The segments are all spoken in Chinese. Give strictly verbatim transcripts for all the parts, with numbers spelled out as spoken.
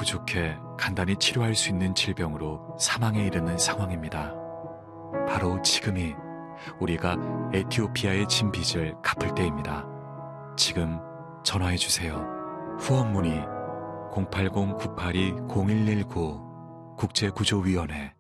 부족해 간단히 치료할 수 있는 질병으로 사망에 이르는 상황입니다. 바로 지금이 우리가 에티오피아의 진 빚을 갚을 때입니다. 지금 전화해 주세요. 후원 문의 공팔공 구팔이 공일일구 국제구조위원회.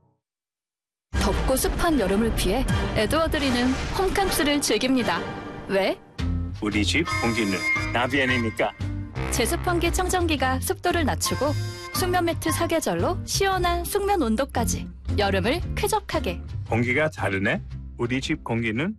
덥고 습한 여름을 피해 에드워드리는 홈캠프를 즐깁니다. 왜? 우리 집 공기는 나비엔이니까. 제습환기 청정기가 습도를 낮추고 숙면 매트 사계절로 시원한 숙면 온도까지 여름을 쾌적하게. 공기가 다르네. 우리 집 공기는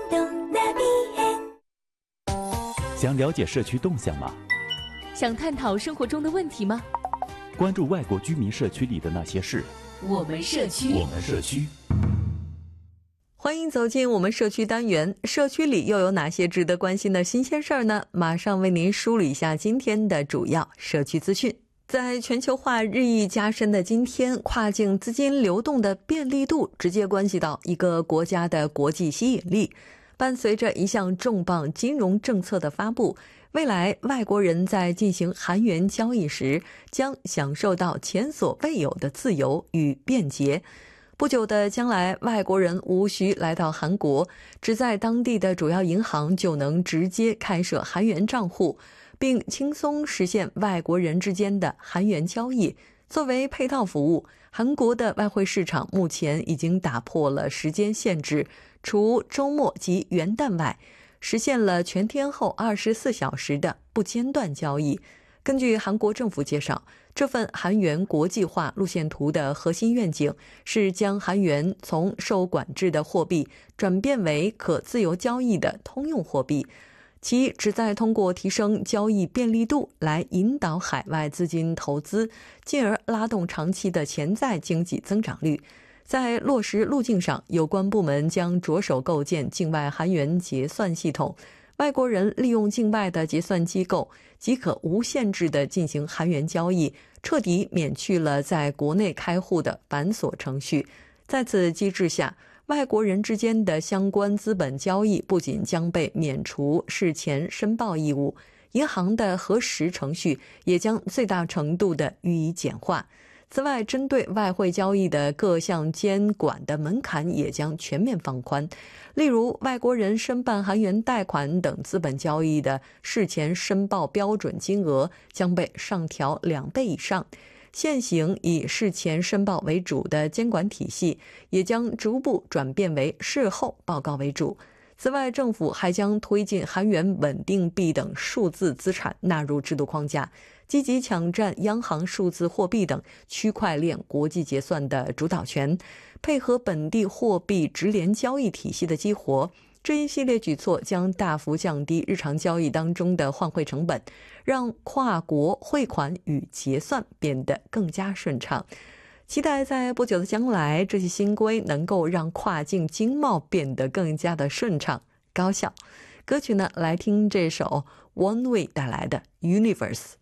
경동나비엔。想了解社区动向吗？ 想探讨生活中的问题吗？ 关注外国居民社区里的那些事。 我们社区， 我们社区。 欢迎走进我们社区单元，社区里又有哪些值得关心的新鲜事儿呢？马上为您梳理一下今天的主要社区资讯。在全球化日益加深的今天，跨境资金流动的便利度直接关系到一个国家的国际吸引力。伴随着一项重磅金融政策的发布，未来外国人在进行韩元交易时将享受到前所未有的自由与便捷。不久的将来，外国人无需来到韩国，只在当地的主要银行就能直接开设韩元账户，并轻松实现外国人之间的韩元交易。作为配套服务，韩国的外汇市场目前已经打破了时间限制，除周末及元旦外，实现了全天候二十四小时的不间断交易。根据韩国政府介绍，这份韩元国际化路线图的核心愿景是将韩元从受管制的货币转变为可自由交易的通用货币，其旨在通过提升交易便利度来引导海外资金投资，进而拉动长期的潜在经济增长率。在落实路径上，有关部门将着手构建境外韩元结算系统，外国人利用境外的结算机构即可无限制地进行韩元交易，彻底免去了在国内开户的繁琐程序。在此机制下，外国人之间的相关资本交易不仅将被免除事前申报义务，银行的核实程序也将最大程度地予以简化。此外，针对外汇交易的各项监管的门槛也将全面放宽。例如，外国人申办韩元贷款等资本交易的事前申报标准金额将被上调两倍以上。现行以事前申报为主的监管体系也将逐步转变为事后报告为主。此外，政府还将推进韩元稳定币等数字资产纳入制度框架，积极抢占央行数字货币等区块链国际结算的主导权，配合本地货币直联交易体系的激活。这一系列举措将大幅降低日常交易当中的换汇成本，让跨国汇款与结算变得更加顺畅。期待在不久的将来，这些新规能够让跨境经贸变得更加的顺畅高效。歌曲呢，来听这首 One Way 带来的 Universe。